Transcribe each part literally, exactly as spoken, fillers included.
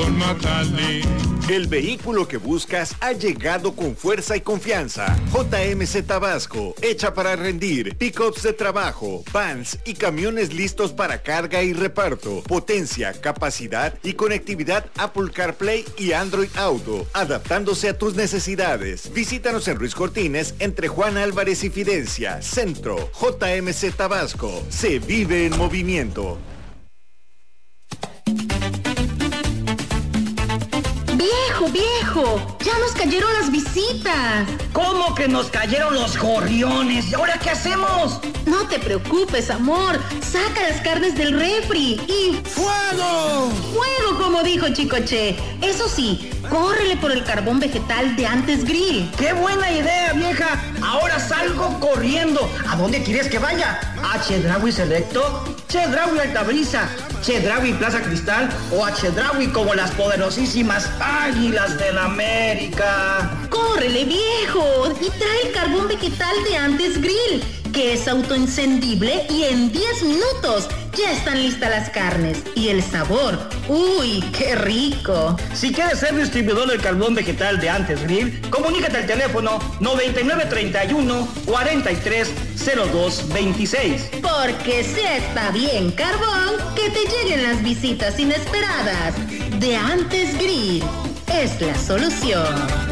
Reforma Cali. El vehículo que buscas ha llegado con fuerza y confianza. J M C Tabasco, hecha para rendir. Pickups de trabajo, vans y camiones listos para carga y reparto. Potencia, capacidad y conectividad Apple CarPlay y Android Auto, adaptándose a tus necesidades. Visítanos en Ruiz Cortines, entre Juan Álvarez y Fidencia. Centro, J M C Tabasco. Se vive en movimiento. Viejo, viejo, ya nos cayeron las visitas. ¿Cómo que nos cayeron los gorriones? ¿Y ahora qué hacemos? No te preocupes, amor. Saca las carnes del refri y... ¡Fuego! ¡Fuego, como dijo Chicoche! Eso sí, córrele por el carbón vegetal de Antes Grill. ¡Qué buena idea, vieja! Ahora salgo corriendo. ¿A dónde quieres que vaya? ¿A Chedraui Selecto? ¿Chedraui Altabrisa? ¿Chedraui Plaza Cristal? ¿O a Chedraui como las poderosísimas Águilas del América? ¡Córrele, viejo! Y trae el carbón vegetal de Antes Grill, que es autoencendible y en diez minutos ya están listas las carnes. Y el sabor, ¡uy, qué rico! Si quieres ser distribuidor del carbón vegetal de Antes Grill, comunícate al teléfono noventa y nueve treinta y uno cuarenta y tres cero dos veintiséis. Porque si está bien carbón, que te lleguen las visitas inesperadas. De Antes Grill es la solución.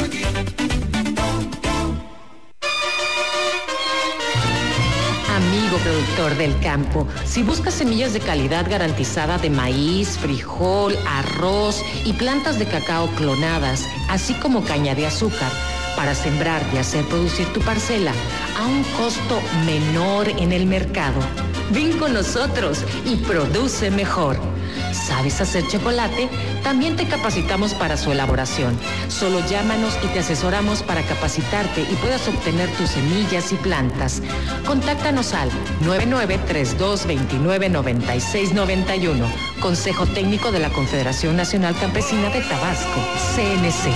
Amigo productor del campo, si buscas semillas de calidad garantizada de maíz, frijol, arroz y plantas de cacao clonadas, así como caña de azúcar, para sembrar y hacer producir tu parcela a un costo menor en el mercado, ven con nosotros y produce mejor. ¿Sabes hacer chocolate? También te capacitamos para su elaboración. Solo llámanos y te asesoramos para capacitarte y puedas obtener tus semillas y plantas. Contáctanos al nueve nueve tres dos dos nueve nueve seis nueve uno. Consejo Técnico de la Confederación Nacional Campesina de Tabasco, C N C.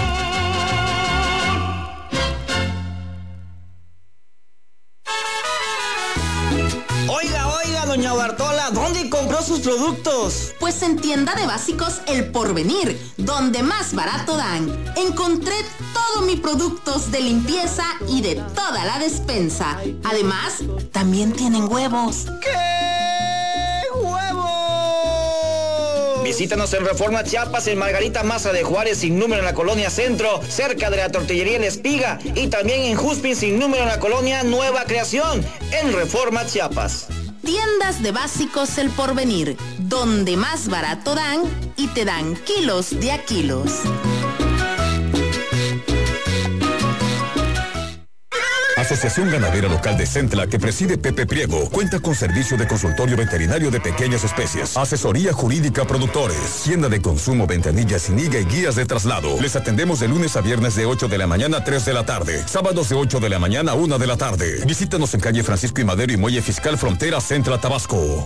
Doña Bartola, ¿dónde compró sus productos? Pues en Tienda de Básicos El Porvenir, donde más barato dan. Encontré todos mis productos de limpieza y de toda la despensa. Además, también tienen huevos. ¿Qué huevos? Visítanos en Reforma Chiapas, en Margarita Maza de Juárez, sin número en la Colonia Centro, cerca de la Tortillería La Espiga, y también en Juspin, sin número en la Colonia Nueva Creación, en Reforma Chiapas. Tiendas de Básicos El Porvenir, donde más barato dan y te dan kilos de a kilos. Asociación Ganadera Local de Centla, que preside Pepe Priego, cuenta con servicio de consultorio veterinario de pequeñas especies, asesoría jurídica a productores, tienda de consumo, ventanillas sin I G A y guías de traslado. Les atendemos de lunes a viernes de ocho de la mañana a tres de la tarde, sábados de ocho de la mañana a una de la tarde. Visítanos en calle Francisco y Madero y Muelle Fiscal Frontera Centla, Tabasco.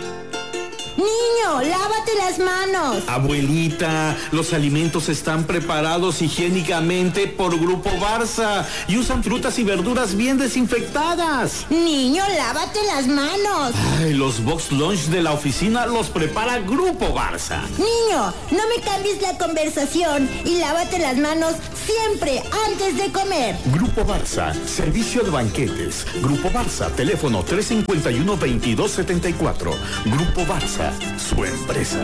Niño, lávate las manos. Abuelita, los alimentos están preparados higiénicamente por Grupo Barça y usan frutas y verduras bien desinfectadas. Niño, lávate las manos. Ay, los box lunch de la oficina los prepara Grupo Barça. Niño, no me cambies la conversación y lávate las manos siempre antes de comer. Grupo Barça, servicio de banquetes. Grupo Barça, teléfono tres cinco uno, veintidós setenta y cuatro. Grupo Barça, su empresa.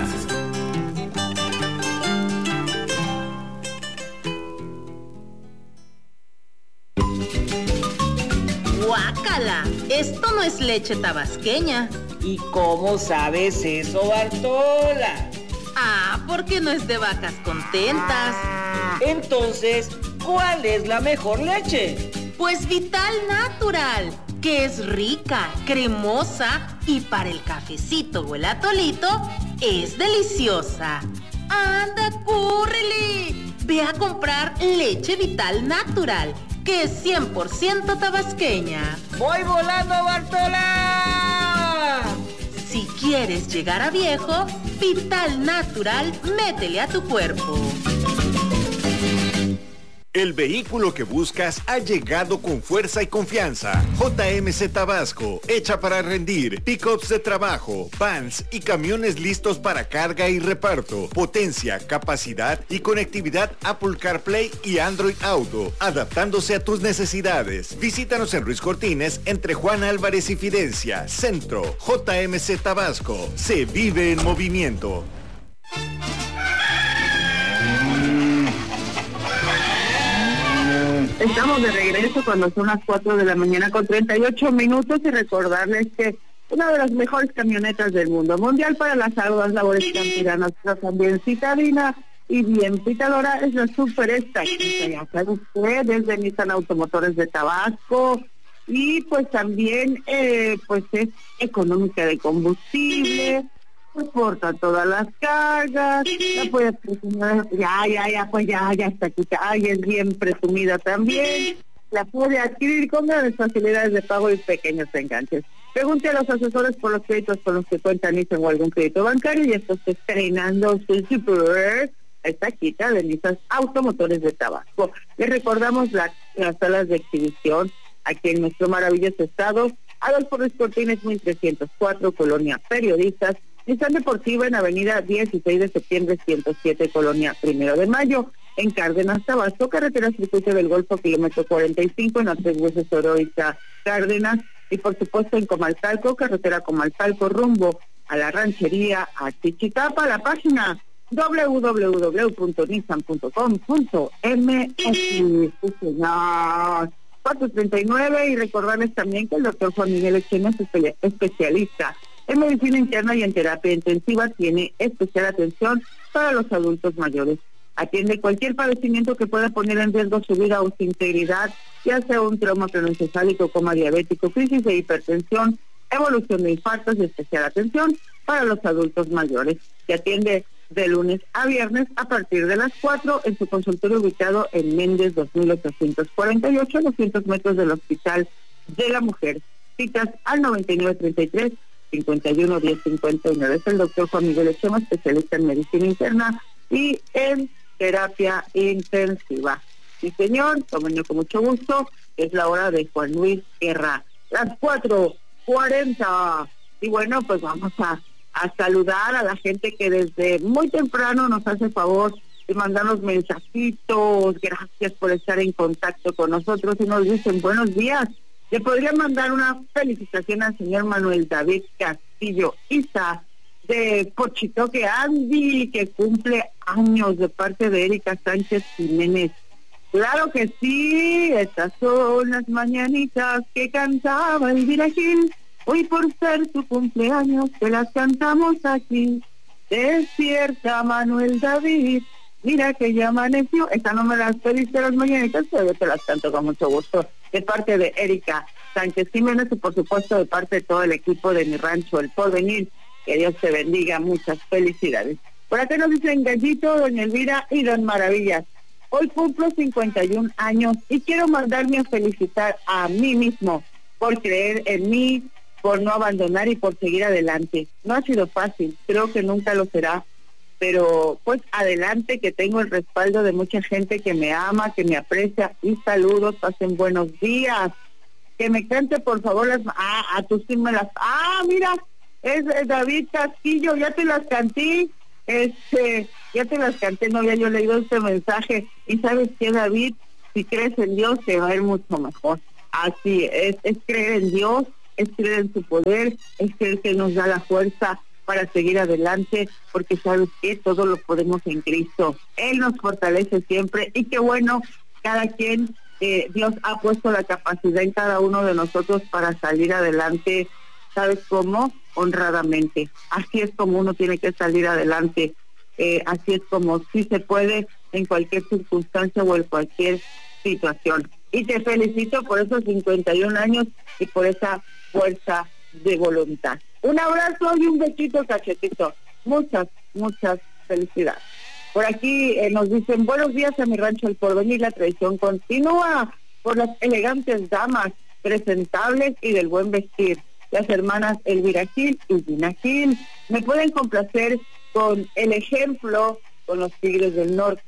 ¡Guácala! Esto no es leche tabasqueña. ¿Y cómo sabes eso, Bartola? Ah, porque no es de vacas contentas. Entonces, ¿cuál es la mejor leche? Pues Vital Natural, que es rica, cremosa y para el cafecito o el atolito es deliciosa. ¡Anda, córrele! Ve a comprar leche Vital Natural, que es cien por ciento tabasqueña. ¡Voy volando, Bartola! Si quieres llegar a viejo, Vital Natural, métele a tu cuerpo. El vehículo que buscas ha llegado con fuerza y confianza. J M C Tabasco, hecha para rendir. Pickups de trabajo, vans y camiones listos para carga y reparto. Potencia, capacidad y conectividad Apple CarPlay y Android Auto, adaptándose a tus necesidades. Visítanos en Ruiz Cortines, entre Juan Álvarez y Fidencia. Centro, J M C Tabasco. Se vive en movimiento. Estamos de regreso cuando son las cuatro de la mañana con treinta y ocho minutos y recordarles que una de las mejores camionetas del mundo mundial para las arduas labores campiranas, también citadina y bien pitadora, es la Super Esta. Ya sabe usted, desde Nissan Automotores de Tabasco, y pues también eh, pues es económica de combustible, soporta todas las cargas, la puede presumir, ya, ya, ya, pues ya, ya está aquí, ay, es bien presumida también, la puede adquirir con grandes facilidades de pago y pequeños enganches. Pregunte a los asesores por los créditos con los que cuentan Nissan o algún crédito bancario y esto está estrenando su Super, esta quita de Nissan Automotores de Tabasco. Les recordamos la, las salas de exhibición aquí en nuestro maravilloso estado, Adolfo Ruiz Cortines, mil trescientos cuatro, Colonia Periodistas, Nissan Deportiva en avenida dieciséis de septiembre, ciento siete, Colonia Primero de Mayo, en Cárdenas, Tabasco, carretera Circuito del Golfo, kilómetro cuarenta y cinco, en las tres huesos Oroiza, Cárdenas, y por supuesto en Comalcalco, carretera Comalcalco, rumbo a la ranchería a Chichicapa, la página doble u doble u doble u punto nissan punto com punto m x. cuatro treinta y nueve, y recordarles también que el doctor Juan Miguel Echena es especialista en medicina interna y en terapia intensiva, tiene especial atención para los adultos mayores. Atiende cualquier padecimiento que pueda poner en riesgo su vida o su integridad, ya sea un trauma craneoencefálico, coma diabético, crisis de hipertensión, evolución de infartos y especial atención para los adultos mayores. Se atiende de lunes a viernes a partir de las cuatro en su consultorio ubicado en Méndez dos mil ochocientos cuarenta y ocho, doscientos metros del Hospital de la Mujer. Citas al noventa y nueve treinta y tres, cincuenta y uno diez cincuenta y nueve. Es el doctor Juan Miguel Echema, especialista en medicina interna y en terapia intensiva. Sí, señor, tómenlo con mucho gusto. Es la hora de Juan Luis Guerra. Las cuatro cuarenta. Y bueno, pues vamos a, a saludar a la gente que desde muy temprano nos hace favor de mandarnos mensajitos. Gracias por estar en contacto con nosotros y nos dicen buenos días. Le podría mandar una felicitación al señor Manuel David Castillo Isa de Pochitoque Andy, que cumple años, de parte de Erika Sánchez Jiménez. Claro que sí, estas son las mañanitas que cantaba Elvira Gil. Hoy por ser tu cumpleaños te las cantamos aquí. Despierta, Manuel David, mira que ya amaneció. Esta no me las pediste las mañanitas, pero yo te las canto con mucho gusto. De parte de Erika Sánchez Jiménez y por supuesto de parte de todo el equipo de Mi Rancho El Porvenir. Que Dios te bendiga, muchas felicidades. Por acá nos dicen Gallito, doña Elvira y don Maravillas. Hoy cumplo cincuenta y un años y quiero mandarme a felicitar a mí mismo por creer en mí, por no abandonar y por seguir adelante. No ha sido fácil, creo que nunca lo será, pero pues adelante, que tengo el respaldo de mucha gente que me ama, que me aprecia, y saludos, pasen buenos días. Que me cante por favor las... Ah, a tú sí me las... Ah, mira, es David Castillo, ya te las canté, este, ya te las canté, no había yo leído este mensaje, y ¿sabes qué, David? Si crees en Dios te va a ir mucho mejor. Así es, es creer en Dios, es creer en su poder, es creer que nos da la fuerza para seguir adelante, porque ¿sabes qué? Todo lo podemos en Cristo. Él nos fortalece siempre, y qué bueno, cada quien, eh, Dios ha puesto la capacidad en cada uno de nosotros para salir adelante. ¿Sabes cómo? Honradamente. Así es como uno tiene que salir adelante. Eh, así es como sí se puede en cualquier circunstancia o en cualquier situación. Y te felicito por esos cincuenta y un años y por esa fuerza de voluntad. Un abrazo y un besito, cachetito. Muchas, muchas felicidades. Por aquí eh, nos dicen buenos días a Mi Rancho El Porvenir. La tradición continúa por las elegantes damas, presentables y del buen vestir. Las hermanas Elvira Gil y Gina Gil. Me pueden complacer con El Ejemplo, con los Tigres del Norte,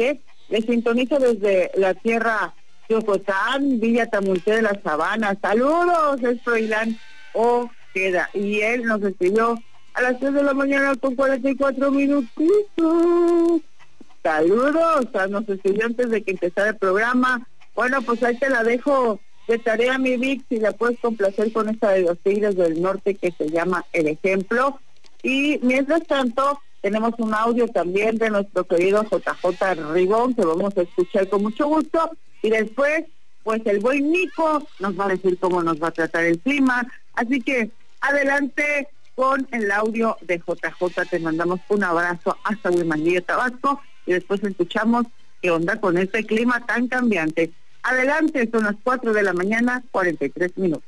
Les sintonizo desde la tierra de Ocotán, Villa Tamulté de la Sabana. Saludos, es Froilán Ojeda. Y él nos escribió a las tres de la mañana con cuarenta y cuatro minutitos. Saludos a nuestros estudiantes de que empezara el programa. Bueno, pues ahí te la dejo de tarea, mi Vic, si la puedes complacer con esta de los Tigres del Norte que se llama El Ejemplo. Y mientras tanto, tenemos un audio también de nuestro querido J J Ribón, que vamos a escuchar con mucho gusto. Y después, pues el buen Nico nos va a decir cómo nos va a tratar el clima. Así que, adelante con el audio de J J. Te mandamos un abrazo hasta Huimanguillo, Tabasco. Y después escuchamos qué onda con este clima tan cambiante. Adelante, son las cuatro de la mañana, cuarenta y tres minutos.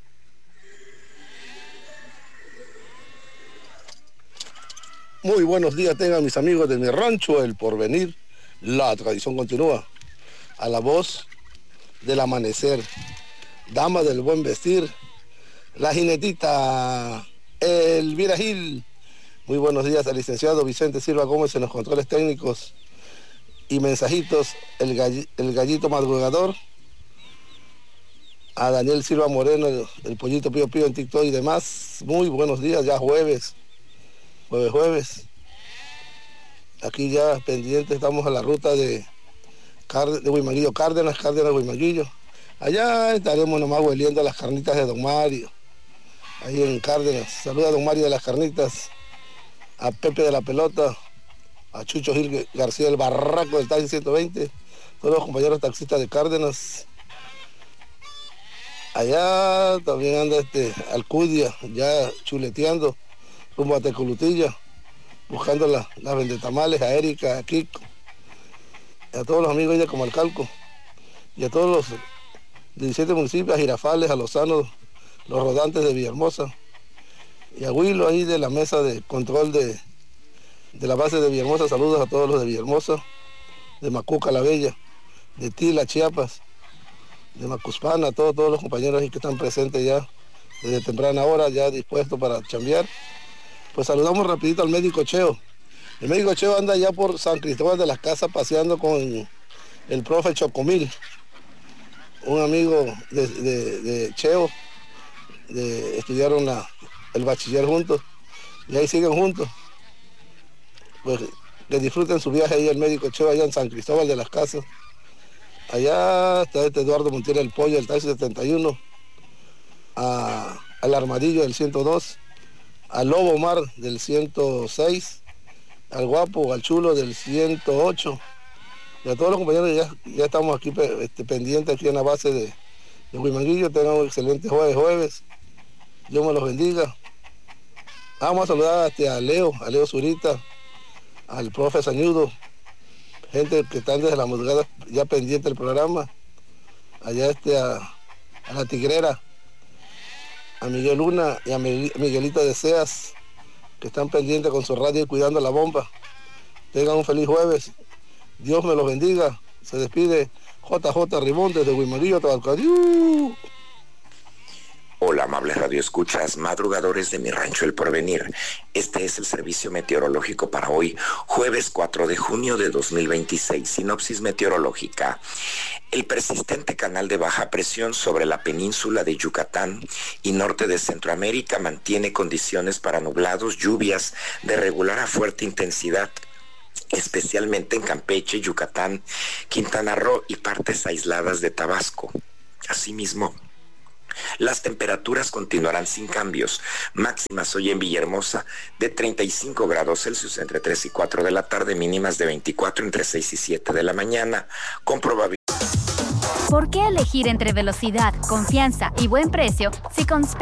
Muy buenos días tengan mis amigos de mi rancho, El Porvenir. La tradición continúa. A la voz del amanecer, dama del buen vestir, la jinetita Elvira Gil. Muy buenos días al licenciado Vicente Silva Gómez en los controles técnicos y mensajitos, el, gall el gallito madrugador, a Daniel Silva Moreno, el, el pollito pío pío en TikTok y demás. Muy buenos días, ya jueves, jueves, jueves. Aquí ya pendientes, estamos a la ruta de, de Huimanguillo Cárdenas, Cárdenas Huimanguillo. Allá estaremos nomás hueliendo las carnitas de Don Mario, ahí en Cárdenas. Saluda a Don Mario de las carnitas, a Pepe de la Pelota, a Chucho Gil García del Barraco del Taxi ciento veinte, todos los compañeros taxistas de Cárdenas. Allá también anda este Alcudia, ya chuleteando, rumbo a Tecolutilla, buscando las la vendetamales, a Erika, a Kiko, a todos los amigos de Comalcalco, y a todos los diecisiete municipios, a Girafales, a Lozano, los rodantes de Villahermosa, y a Huilo ahí de la mesa de control de, de la base de Villahermosa. Saludos a todos los de Villahermosa, de Macuca la Bella, de Tila, Chiapas, de Macuspana, todos, todos los compañeros ahí que están presentes ya desde temprana hora, ya dispuestos para chambear. Pues saludamos rapidito al médico Cheo. El médico Cheo anda ya por San Cristóbal de las Casas paseando con el profe Chocomil, un amigo de, de, de Cheo, de, estudiaron la, el bachiller juntos y ahí siguen juntos. Pues que disfruten su viaje ahí el médico Cheo allá en San Cristóbal de las Casas. Allá está este Eduardo Montiel el Pollo del Taxi setenta y uno, a, al Armadillo del ciento dos, al Lobo Omar del ciento seis, al Guapo, al Chulo del ciento ocho, y a todos los compañeros ya, ya estamos aquí este, pendientes aquí en la base de, de Huimanguillo. Tengan un excelente jueves, jueves. Dios me los bendiga. Vamos a saludar este, a Leo, a Leo Zurita, al profe Sañudo, gente que están desde la madrugada ya pendiente del programa. Allá este a, a la Tigrera, a Miguel Luna y a Miguelito de Seas, que están pendientes con su radio y cuidando la bomba. Tengan un feliz jueves. Dios me los bendiga. Se despide J J Ribón desde Huimanguillo, Tabasco. Hola, amables radioescuchas, madrugadores de mi rancho El Porvenir. Este es el servicio meteorológico para hoy, jueves cuatro de junio de dos mil veintiséis. Sinopsis meteorológica. El persistente canal de baja presión sobre la península de Yucatán y norte de Centroamérica mantiene condiciones para nublados, lluvias de regular a fuerte intensidad, especialmente en Campeche, Yucatán, Quintana Roo y partes aisladas de Tabasco. Asimismo, las temperaturas continuarán sin cambios. Máximas hoy en Villahermosa de treinta y cinco grados Celsius entre tres y cuatro de la tarde, mínimas de veinticuatro entre seis y siete de la mañana, con probabilidad. ¿Por qué elegir entre velocidad, confianza y buen precio si con